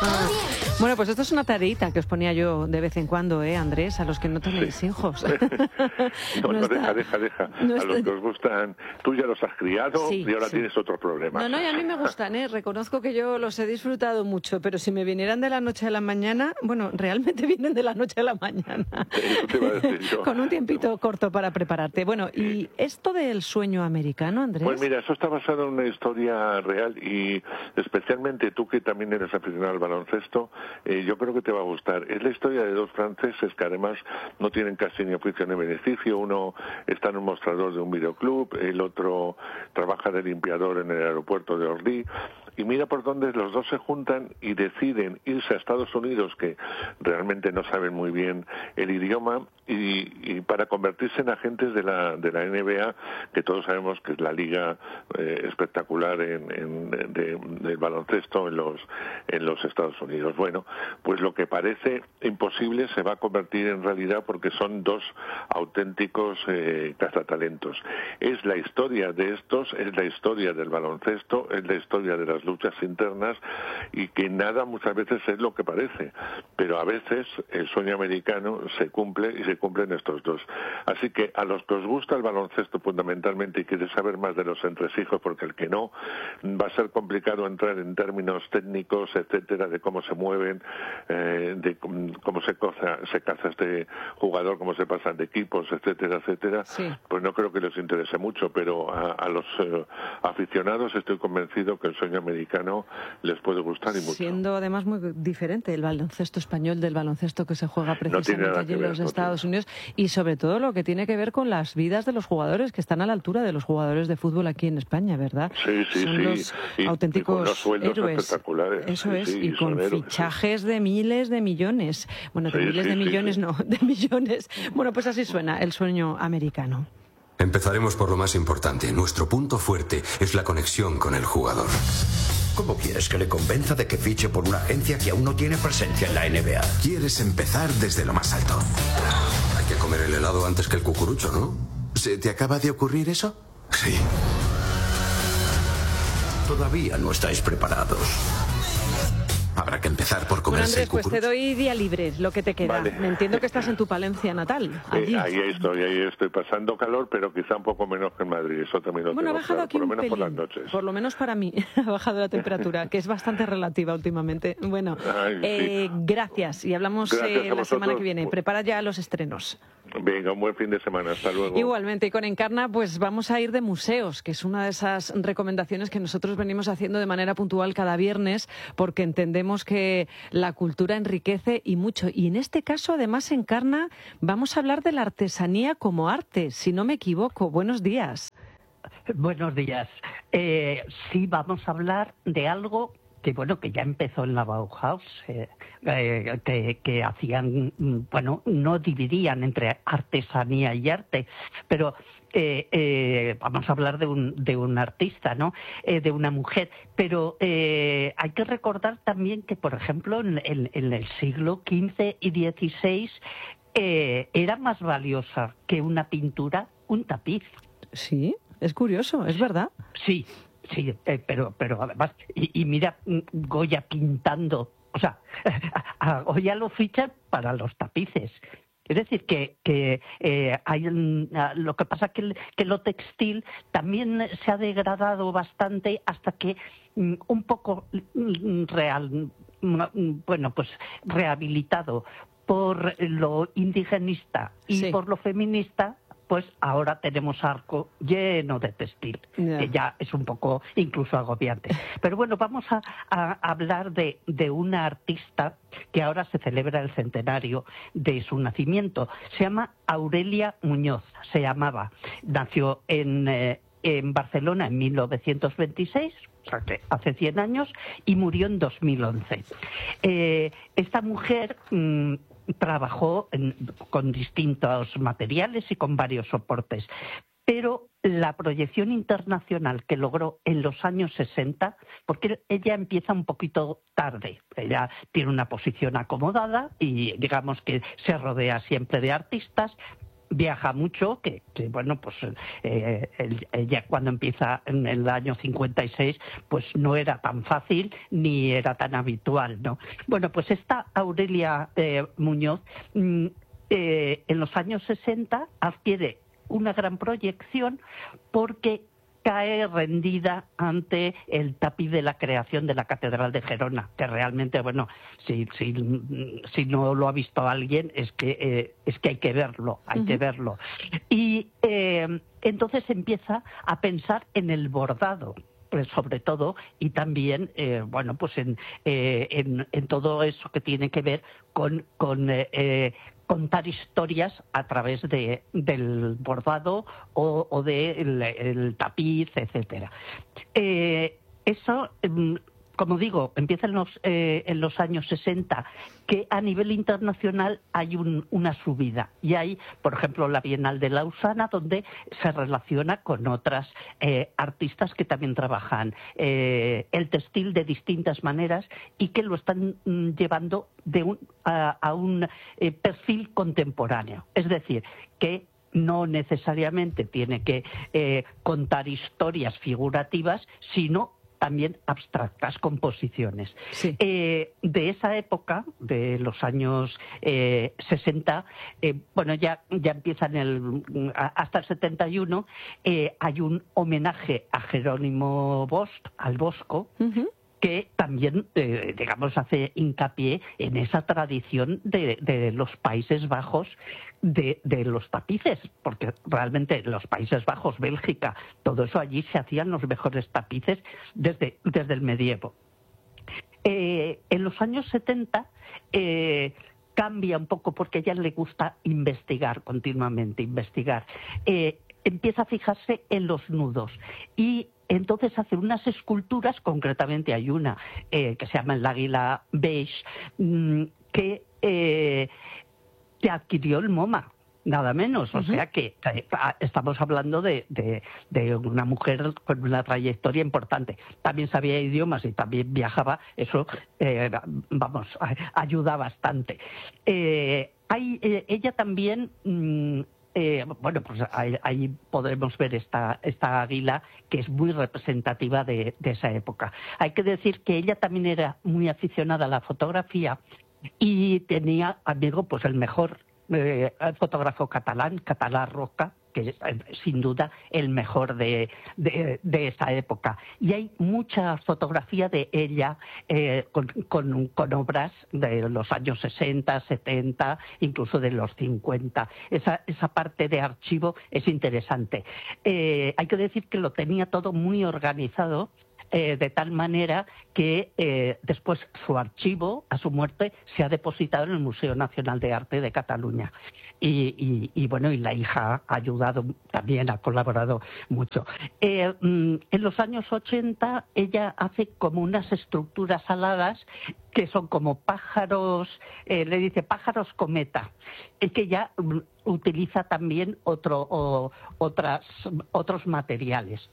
Bueno, pues esto es una tareita que os ponía yo de vez en cuando, Andrés, a los que no tenéis hijos. Deja. A los que os gustan, tú ya los has criado y ahora tienes otro problema. No, y a mí me gustan, reconozco que yo los he disfrutado mucho, pero si me vinieran de la noche a la mañana, bueno, realmente vienen de la noche a la mañana. Eso te iba a decir yo. Con un tiempito corto para prepararte. Bueno, ¿y esto del sueño americano, Andrés? Pues mira, eso está basado en una historia real y especialmente tú que también eres aficionado al baloncesto, yo creo que te va a gustar. Es la historia de dos franceses que además no tienen casi ni oficio ni beneficio. Uno está en un mostrador de un videoclub, el otro trabaja de limpiador en el aeropuerto de Orly. Y mira por dónde los dos se juntan y deciden irse a Estados Unidos, que realmente no saben muy bien el idioma, y para convertirse en agentes de la NBA, que todos sabemos que es la liga espectacular del baloncesto en los Estados Unidos. Bueno, pues lo que parece imposible se va a convertir en realidad porque son dos auténticos cazatalentos. Es la historia de estos, es la historia del baloncesto, es la historia de las luchas internas y que nada muchas veces es lo que parece, pero a veces el sueño americano se cumple y se cumplen estos dos. Así que a los que os gusta el baloncesto fundamentalmente y queréis saber más de los entresijos, porque el que no, va a ser complicado entrar en términos técnicos, etcétera, de cómo se mueven, de cómo se caza este jugador, cómo se pasan de equipos, etcétera, pues no creo que les interese mucho, pero a los aficionados estoy convencido que el sueño americano les puede gustar y mucho. Siendo además muy diferente el baloncesto español del baloncesto que se juega precisamente allí en los Estados Unidos, y sobre todo lo que tiene que ver con las vidas de los jugadores que están a la altura de los jugadores de fútbol aquí en España, ¿verdad? Son los auténticos héroes. Espectaculares. Eso es, y con fichajes de miles de millones. Bueno, de miles de millones no, de millones. Bueno, pues así suena el sueño americano. Empezaremos por lo más importante. Nuestro punto fuerte es la conexión con el jugador. ¿Cómo quieres que le convenza de que fiche por una agencia que aún no tiene presencia en la NBA? Quieres empezar desde lo más alto. Hay que comer el helado antes que el cucurucho, ¿no? ¿Se te acaba de ocurrir eso? Sí. Todavía no estáis preparados. Habrá que empezar por comerse Andrés, el cucurucho. pues te doy día libre, lo que te queda. Vale. Me entiendo que estás en tu Palencia natal. Allí. Ahí estoy pasando calor, pero quizá un poco menos que en Madrid. Eso también lo Bueno, ha tengo bajado claro, aquí por lo un menos pelín, por las noches. por lo menos para mí, ha bajado la temperatura, que es bastante relativa últimamente. Bueno, gracias, y hablamos la semana que viene. Prepara ya los estrenos. Venga, un buen fin de semana, hasta luego. Igualmente, y con Encarna, pues vamos a ir de museos, que es una de esas recomendaciones que nosotros venimos haciendo de manera puntual cada viernes, porque entendemos que la cultura enriquece y mucho. Y en este caso, además, Encarna, vamos a hablar de la artesanía como arte, si no me equivoco. Buenos días. Buenos días. Sí, vamos a hablar de algo que ya empezó en la Bauhaus, que hacían, no dividían entre artesanía y arte, pero vamos a hablar de un artista, ¿no? De una mujer, pero hay que recordar también que, por ejemplo, en el siglo XV y XVI era más valiosa que una pintura un tapiz. Sí, es curioso, es verdad. Sí, pero además, y mira Goya pintando, o sea, a Goya lo fichan para los tapices. Es decir, que hay lo que pasa que lo textil también se ha degradado bastante hasta que un poco rehabilitado por lo indigenista y por lo feminista, pues ahora tenemos arco lleno de textil, que ya es un poco incluso agobiante. Pero bueno, vamos a hablar de una artista que ahora se celebra el centenario de su nacimiento. Se llama Aurelia Muñoz, nació en Barcelona en 1926, o sea que hace 100 años, y murió en 2011. Esta mujer trabajó con distintos materiales y con varios soportes, pero la proyección internacional que logró en los años 60, porque ella empieza un poquito tarde, ella tiene una posición acomodada y digamos que se rodea siempre de artistas, viaja mucho, que bueno, pues ella cuando empieza en el año 56, pues no era tan fácil ni era tan habitual, ¿no? Bueno, pues esta Aurelia Muñoz en los años 60 adquiere una gran proyección porque cae rendida ante el tapiz de la creación de la Catedral de Gerona, que realmente, bueno, si no lo ha visto alguien, es que hay que verlo, que verlo. Y entonces empieza a pensar en el bordado, sobre todo, y también, bueno, pues en todo eso que tiene que ver con contar historias a través del bordado o del tapiz, etcétera. Eso, como digo, empieza en los años 60, que a nivel internacional hay una subida. Y hay, por ejemplo, la Bienal de Lausana, donde se relaciona con otras artistas que también trabajan el textil de distintas maneras y que lo están llevando a un perfil contemporáneo. Es decir, que no necesariamente tiene que contar historias figurativas, sino también abstractas, composiciones. Sí. De esa época, de los años 60, bueno, ya empieza hasta el 71, hay un homenaje a Jerónimo Bosch, al Bosco, que también, digamos, hace hincapié en esa tradición de los Países Bajos, de los tapices, porque realmente los Países Bajos, Bélgica, todo eso allí se hacían los mejores tapices desde el medievo. En los años 70 cambia un poco porque a ella le gusta investigar continuamente, empieza a fijarse en los nudos y entonces hace unas esculturas, concretamente hay una que se llama el Águila Beige, que adquirió el MoMA, nada menos. O sea que estamos hablando de una mujer con una trayectoria importante. También sabía idiomas y también viajaba, eso, ayuda bastante. Ella también... bueno, pues ahí podremos ver esta águila que es muy representativa de esa época. Hay que decir que ella también era muy aficionada a la fotografía y tenía amigo pues el mejor fotógrafo catalán Roca, que es sin duda el mejor de esa época. Y hay mucha fotografía de ella con obras de los años 60, 70, incluso de los 50. Esa parte de archivo es interesante. Hay que decir que lo tenía todo muy organizado, de tal manera que después su archivo, a su muerte, se ha depositado en el Museo Nacional de Arte de Cataluña. Y bueno, y la hija ha ayudado también, ha colaborado mucho. En los años 80 ella hace como unas estructuras aladas que son como pájaros, le dice pájaros cometa, es que ya utiliza también otros materiales.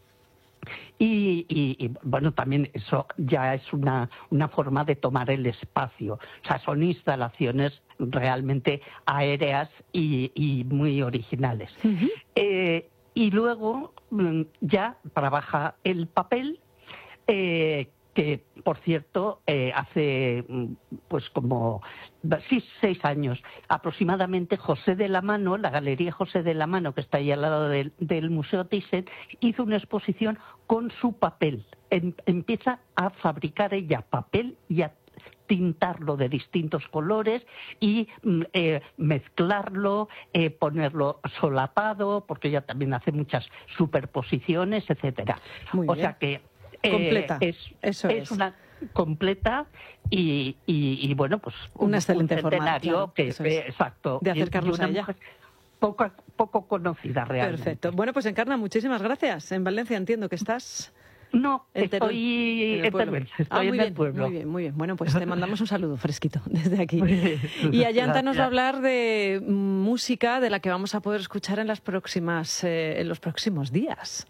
Y bueno, también eso ya es una forma de tomar el espacio. O sea, son instalaciones realmente aéreas y muy originales. Y luego ya trabaja el papel, que por cierto hace pues como 6 años aproximadamente, José de la Mano, la Galería José de la Mano, que está ahí al lado del Museo Thyssen, hizo una exposición con su papel. Empieza a fabricar ella papel y a tintarlo de distintos colores y mezclarlo, ponerlo solapado, porque ella también hace muchas superposiciones, etcétera. O sea que completa. Es una completa y bueno, pues una excelente forma, claro, que exacto, de acercarnos a ella. Poco conocida realmente. Perfecto. Bueno, pues Encarna, muchísimas gracias. En Valencia entiendo que estás. No, estoy en Teruel. Estoy en el pueblo. Muy bien. Bueno, pues te mandamos un saludo fresquito desde aquí. Y Ayanta nos va a hablar de música de la que vamos a poder escuchar en los próximos días.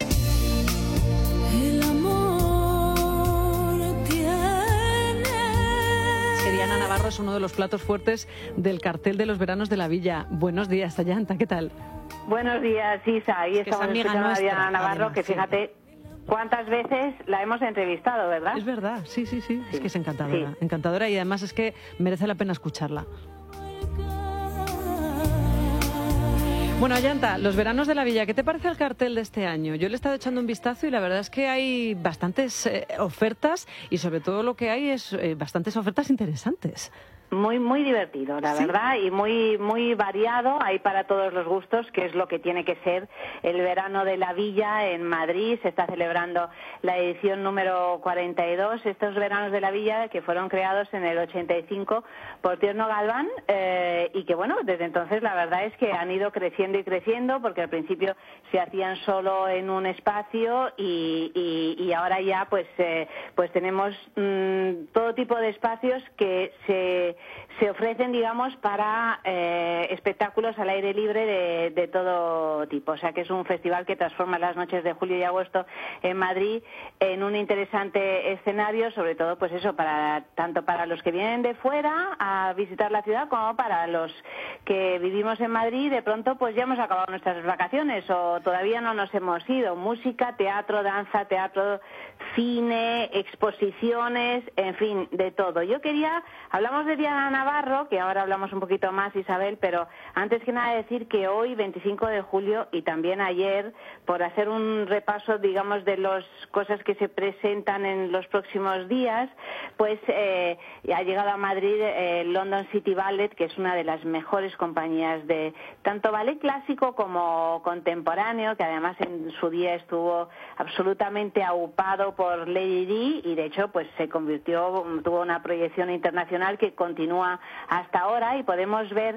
Diana Navarro es uno de los platos fuertes del cartel de los veranos de la Villa. Buenos días, Ayanta, ¿qué tal? Buenos días, Isa. Ahí estamos escuchando a Diana Navarro, además, que fíjate cuántas veces la hemos entrevistado, ¿verdad? Es verdad, sí. Es que es encantadora, encantadora, y además es que merece la pena escucharla. Bueno, Ayanta, los veranos de la Villa, ¿qué te parece el cartel de este año? Yo le he estado echando un vistazo y la verdad es que hay bastantes ofertas y sobre todo lo que hay es bastantes ofertas interesantes. Muy divertido, la verdad, y muy variado, hay para todos los gustos, que es lo que tiene que ser el verano de la Villa en Madrid. Se está celebrando la edición número 42, estos veranos de la Villa que fueron creados en el 85 por Tierno Galván, y que bueno, desde entonces la verdad es que han ido creciendo y creciendo, porque al principio se hacían solo en un espacio y ahora ya pues tenemos todo tipo de espacios que se ofrecen, digamos, para espectáculos al aire libre de todo tipo. O sea que es un festival que transforma las noches de julio y agosto en Madrid en un interesante escenario, sobre todo pues eso, tanto para los que vienen de fuera a visitar la ciudad como para los que vivimos en Madrid. De pronto pues ya hemos acabado nuestras vacaciones o todavía no nos hemos ido. Música, teatro, danza, cine, exposiciones, en fin, de todo. Hablamos de Diana Navarro, que ahora hablamos un poquito más, Isabel, pero antes que nada decir que hoy, 25 de julio, y también ayer, por hacer un repaso, digamos, de las cosas que se presentan en los próximos días, pues ha llegado a Madrid London City Ballet, que es una de las mejores compañías de tanto ballet clásico como contemporáneo, que además en su día estuvo absolutamente aupado por Lady Di, y de hecho pues tuvo una proyección internacional que continúa hasta ahora, y podemos ver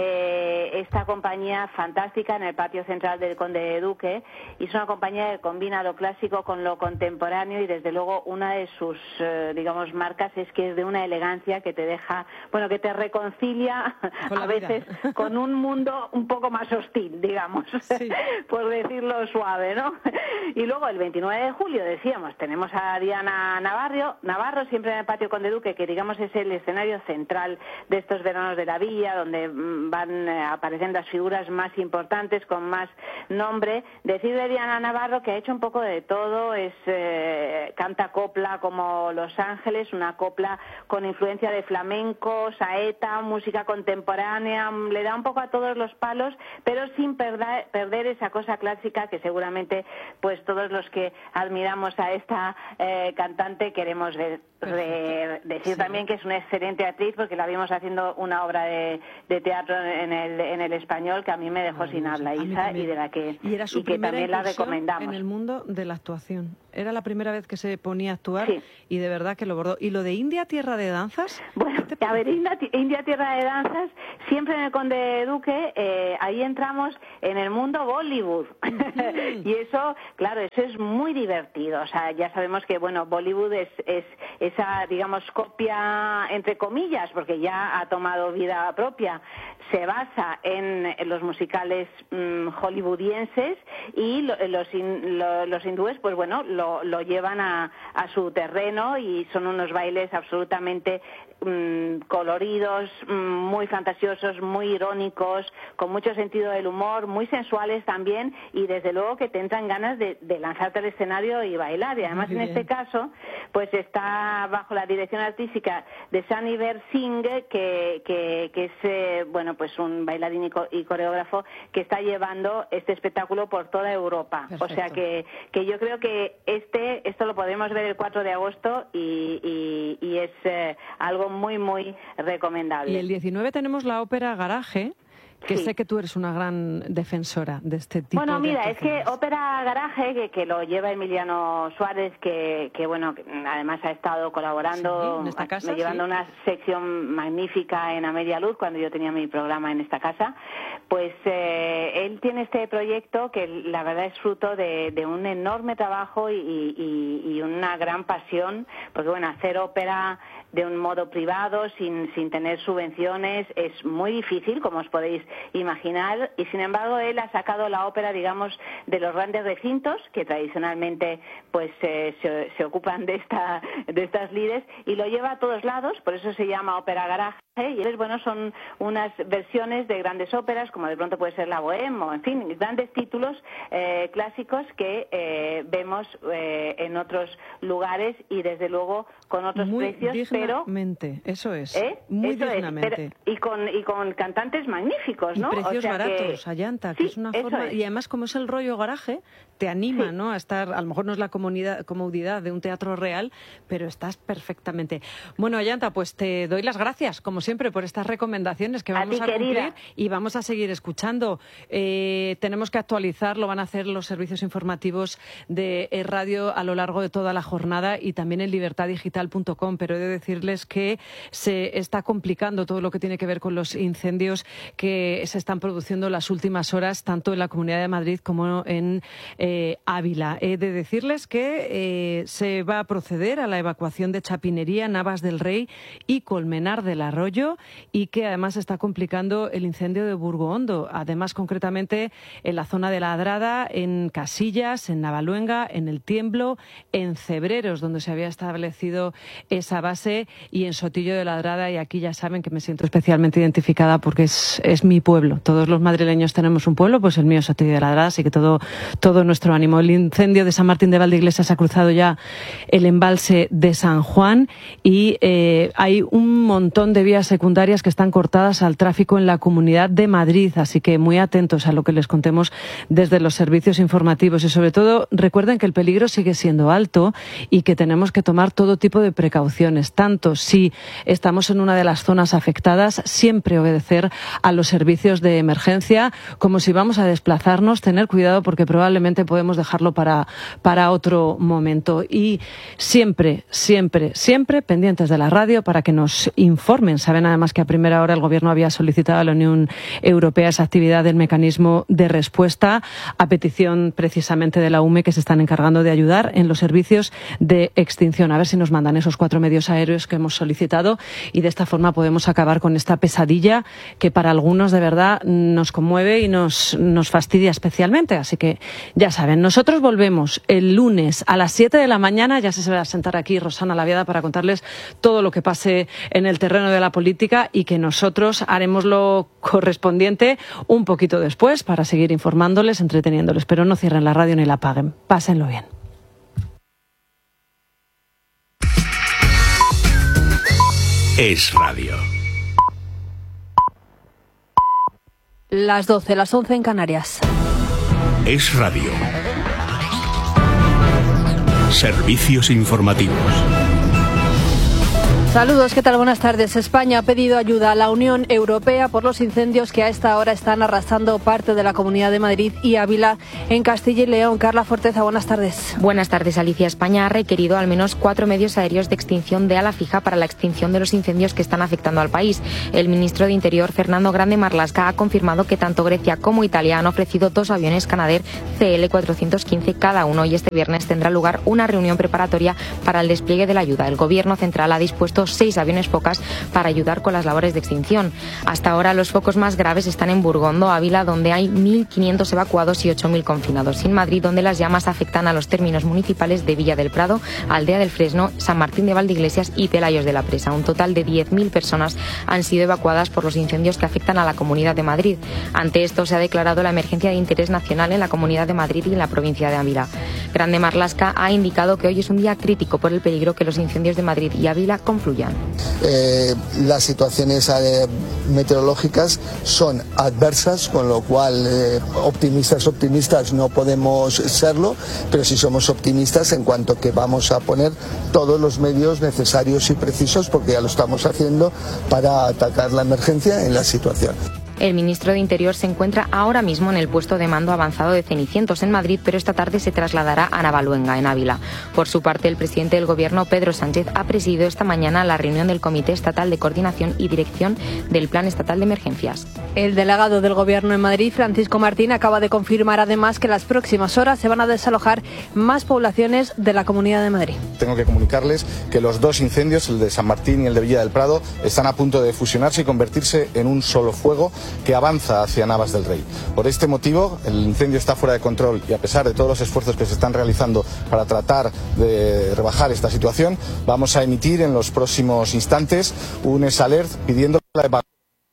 esta compañía fantástica en el patio central del Conde de Duque, y es una compañía que combina lo clásico con lo contemporáneo, y desde luego una de sus digamos marcas es que es de una elegancia que te deja, que te reconcilia a veces con un mundo un poco más hostil, digamos, por decirlo suave, ¿no? Y luego el 29 de julio, decíamos, tenemos a Diana Navarro, siempre en el patio Conde Duque, que digamos es el escenario central de estos veranos de la Villa, donde van apareciendo las figuras más importantes, con más nombre. Decir de Diana Navarro que ha hecho un poco de todo, canta copla como Los Ángeles, una copla con influencia de flamenco, saeta, música contemporánea, le da un poco a todos los palos, pero sin perder esa cosa clásica que seguramente pues todos los que admiramos a esta cantante queremos ver. Decir también que es una excelente actriz, porque la vimos haciendo una obra de teatro en el Español que a mí me dejó sin habla, Isa, y de la que también la recomendamos. En el mundo de la actuación. Era la primera vez que se ponía a actuar y de verdad que lo bordó. ¿Y lo de India, tierra de danzas? Bueno, a ver, India, tierra de danzas, siempre en el Conde Duque, ahí entramos en el mundo Bollywood. Y eso, claro, eso es muy divertido. O sea, ya sabemos que, Bollywood es esa, digamos, copia, entre comillas, porque ya ha tomado vida propia, se basa en los musicales hollywoodienses, y los hindúes, pues lo llevan a su terreno, y son unos bailes absolutamente coloridos, muy fantasiosos, muy irónicos, con mucho sentido del humor, muy sensuales también, y desde luego que te entran ganas de lanzarte al escenario y bailar. Y además en este caso pues está bajo la dirección artística de Sunny Ver Singh, que es pues un bailarín y coreógrafo que está llevando este espectáculo por toda Europa. Perfecto. O sea que yo creo que esto lo podemos ver el 4 de agosto y es algo muy recomendable. Y el 19 tenemos la ópera Garaje, que sé que tú eres una gran defensora de este tipo de mira, es que Ópera Garaje, que lo lleva Emiliano Suárez, que además ha estado colaborando, en esta casa, llevando una sección magnífica en A Media Luz, cuando yo tenía mi programa en esta casa, pues él tiene este proyecto que la verdad es fruto de un enorme trabajo y una gran pasión, porque hacer ópera de un modo privado, sin tener subvenciones, es muy difícil, como os podéis imaginar, y sin embargo él ha sacado la ópera, digamos, de los grandes recintos que tradicionalmente pues se ocupan de estas lides, y lo lleva a todos lados, por eso se llama ópera garaje. Y entonces, bueno, son unas versiones de grandes óperas, como de pronto puede ser la Bohème, o en fin, grandes títulos clásicos que vemos en otros lugares y desde luego con otros precios, dignamente, pero eso es, muy eso dignamente. Es, pero, y con cantantes magníficos, ¿no? Y precios baratos, Ayanta, que es una forma, y además como es el rollo garaje, te anima, ¿no?, a estar, a lo mejor no es la comodidad de un teatro real, pero estás perfectamente. Bueno, Ayanta, pues te doy las gracias, como siempre, por estas recomendaciones que vamos a cumplir y vamos a seguir escuchando. Tenemos que actualizar, lo van a hacer los servicios informativos de Radio a lo largo de toda la jornada y también en libertaddigital.com, pero he de decirles que se está complicando todo lo que tiene que ver con los incendios que se están produciendo en las últimas horas, tanto en la Comunidad de Madrid como en Ávila. He de decirles que se va a proceder a la evacuación de Chapinería, Navas del Rey y Colmenar del Arroyo, y que además está complicando el incendio de Burgohondo, además concretamente en la zona de La Adrada, en Casillas, en Navaluenga, en El Tiemblo, en Cebreros, donde se había establecido esa base, y en Sotillo de La Adrada, y aquí ya saben que me siento especialmente identificada porque es mi pueblo. Todos los madrileños tenemos un pueblo, pues el mío es Sotillo de La Adrada, así que todo nuestro ánimo. El incendio de San Martín de Valdeiglesias ha cruzado ya el embalse de San Juan y hay un montón de vías secundarias que están cortadas al tráfico en la Comunidad de Madrid, así que muy atentos a lo que les contemos desde los servicios informativos y sobre todo recuerden que el peligro sigue siendo alto y que tenemos que tomar todo tipo de precauciones, tanto si estamos en una de las zonas afectadas, siempre obedecer a los servicios de emergencia, como si vamos a desplazarnos, tener cuidado porque probablemente podemos dejarlo para otro momento, y siempre pendientes de la radio para que nos informen. Saben además que a primera hora el Gobierno había solicitado a la Unión Europea esa actividad del mecanismo de respuesta a petición precisamente de la UME, que se están encargando de ayudar en los servicios de extinción. A ver si nos mandan esos 4 medios aéreos que hemos solicitado y de esta forma podemos acabar con esta pesadilla que para algunos de verdad nos conmueve y nos fastidia especialmente. Así que ya saben, nosotros volvemos el lunes a las 7 de la mañana. Ya se va a sentar aquí Rosana Laviada para contarles todo lo que pase en el terreno de la política y que nosotros haremos lo correspondiente un poquito después para seguir informándoles, entreteniéndoles. Pero no cierren la radio ni la apaguen. Pásenlo bien. Es Radio. Las 12, las 11 en Canarias. Es Radio. Servicios informativos. Saludos, ¿qué tal? Buenas tardes. España ha pedido ayuda a la Unión Europea por los incendios que a esta hora están arrasando parte de la Comunidad de Madrid y Ávila en Castilla y León. Carla Forteza, buenas tardes. Buenas tardes, Alicia. España ha requerido al menos 4 medios aéreos de extinción de ala fija para la extinción de los incendios que están afectando al país. El ministro de Interior, Fernando Grande Marlaska, ha confirmado que tanto Grecia como Italia han ofrecido 2 aviones Canadair CL-415 cada uno, y este viernes tendrá lugar una reunión preparatoria para el despliegue de la ayuda. El Gobierno central ha dispuesto 6 aviones Focas para ayudar con las labores de extinción. Hasta ahora los focos más graves están en Burgondo, Ávila, donde hay 1.500 evacuados y 8.000 confinados, y en Madrid, donde las llamas afectan a los términos municipales de Villa del Prado, Aldea del Fresno, San Martín de Valdeiglesias y Pelayos de la Presa. Un total de 10.000 personas han sido evacuadas por los incendios que afectan a la Comunidad de Madrid. Ante esto se ha declarado la emergencia de interés nacional en la Comunidad de Madrid y en la provincia de Ávila. Grande Marlaska ha indicado que hoy es un día crítico por el peligro que los incendios de Madrid y Ávila confluyan. Las situaciones meteorológicas son adversas, con lo cual optimistas no podemos serlo, pero sí somos optimistas en cuanto que vamos a poner todos los medios necesarios y precisos, porque ya lo estamos haciendo, para atacar la emergencia en la situación. El ministro de Interior se encuentra ahora mismo en el puesto de mando avanzado de Cenicientos en Madrid, pero esta tarde se trasladará a Navaluenga, en Ávila. Por su parte, el presidente del Gobierno, Pedro Sánchez, ha presidido esta mañana la reunión del Comité Estatal de Coordinación y Dirección del Plan Estatal de Emergencias. El delegado del Gobierno en Madrid, Francisco Martín, acaba de confirmar además que en las próximas horas se van a desalojar más poblaciones de la Comunidad de Madrid. Tengo que comunicarles que los 2 incendios, el de San Martín y el de Villa del Prado, están a punto de fusionarse y convertirse en un solo fuego, que avanza hacia Navas del Rey. Por este motivo, el incendio está fuera de control y a pesar de todos los esfuerzos que se están realizando para tratar de rebajar esta situación, vamos a emitir en los próximos instantes un alert pidiendo la evacuación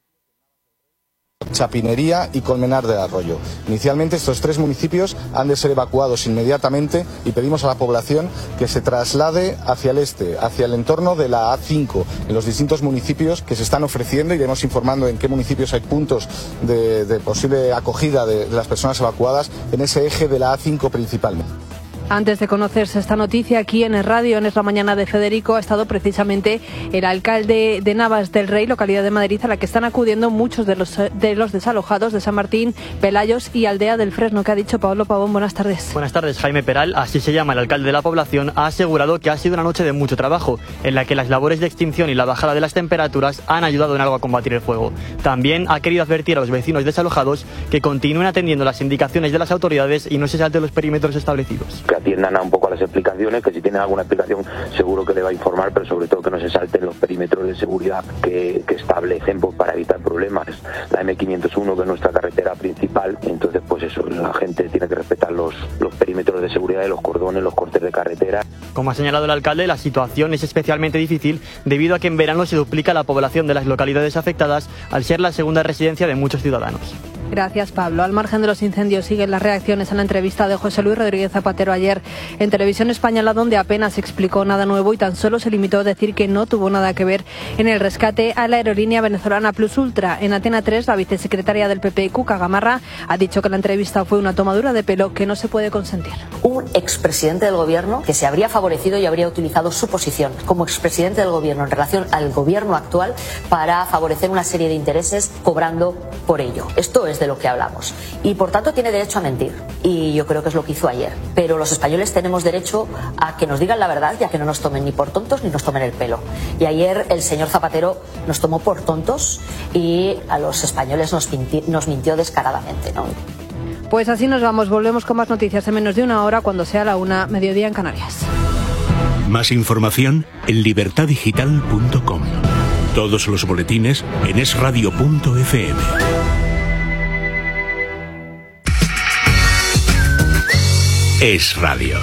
de Chapinería y Colmenar del Arroyo. Inicialmente estos 3 municipios han de ser evacuados inmediatamente y pedimos a la población que se traslade hacia el este, hacia el entorno de la A5, en los distintos municipios que se están ofreciendo. Iremos informando en qué municipios hay puntos de posible acogida de las personas evacuadas en ese eje de la A5 principalmente. Antes de conocerse esta noticia, aquí en el radio, en Es la Mañana de Federico, ha estado precisamente el alcalde de Navas del Rey, localidad de Madrid, a la que están acudiendo muchos de los desalojados de San Martín, Pelayos y Aldea del Fresno. ¿Qué ha dicho Pablo Pavón? Buenas tardes. Buenas tardes. Jaime Peral, así se llama el alcalde de la población, ha asegurado que ha sido una noche de mucho trabajo, en la que las labores de extinción y la bajada de las temperaturas han ayudado en algo a combatir el fuego. También ha querido advertir a los vecinos desalojados que continúen atendiendo las indicaciones de las autoridades y no se salten los perímetros establecidos. Que atiendan un poco a las explicaciones, que si tienen alguna explicación seguro que le va a informar, pero sobre todo que no se salten los perímetros de seguridad que establecen pues, para evitar problemas. La M501, que es nuestra carretera principal, entonces pues eso, la gente tiene que respetar los perímetros de seguridad de los cordones, los cortes de carretera. Como ha señalado el alcalde, la situación es especialmente difícil debido a que en verano se duplica la población de las localidades afectadas al ser la segunda residencia de muchos ciudadanos. Gracias, Pablo. Al margen de los incendios, siguen las reacciones a la entrevista de José Luis Rodríguez Zapatero ayer en Televisión Española, donde apenas explicó nada nuevo y tan solo se limitó a decir que no tuvo nada que ver en el rescate a la aerolínea venezolana Plus Ultra. En Antena 3, la vicesecretaria del PP, Cuca Gamarra, ha dicho que la entrevista fue una tomadura de pelo que no se puede consentir. Un expresidente del gobierno que se habría favorecido y habría utilizado su posición como expresidente del gobierno en relación al gobierno actual para favorecer una serie de intereses cobrando por ello. Esto es de lo que hablamos. Y por tanto tiene derecho a mentir. Y yo creo que es lo que hizo ayer. Pero los españoles tenemos derecho a que nos digan la verdad y a que no nos tomen ni por tontos ni nos tomen el pelo. Y ayer el señor Zapatero nos tomó por tontos y a los españoles nos mintió descaradamente, ¿no? Pues así nos vamos. Volvemos con más noticias en menos de una hora cuando sea la 1:00, mediodía en Canarias. Más información en libertadigital.com. Todos los boletines en esradio.fm. Es Radio.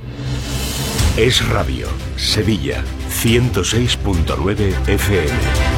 Es Radio, Sevilla, 106.9 FM.